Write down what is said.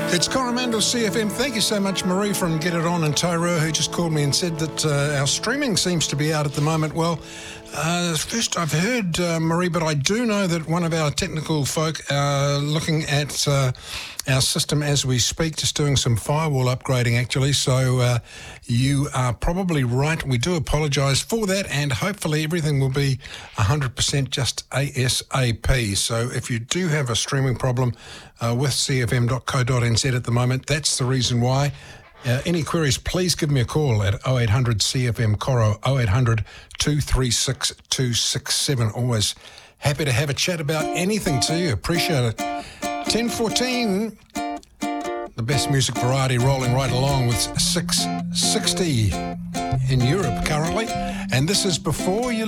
It's Coromandel CFM. Thank you so much, Marie from Get It On in Tairua, who just called me and said that our streaming seems to be out at the moment. Well, first I've heard, Marie, but I do know that one of our technical folk are looking at our system as we speak, just doing some firewall upgrading actually. So you are probably right. We do apologise for that, and hopefully everything will be 100% just ASAP. So if you do have a streaming problem with cfm.co.nz at the moment, that's the reason why. Any queries, please give me a call at 0800 CFM Coro, 0800 236 267. Always happy to have a chat about anything to you. Appreciate it. 10:14, the best music variety rolling right along with 660 in Europe currently. And this is Before You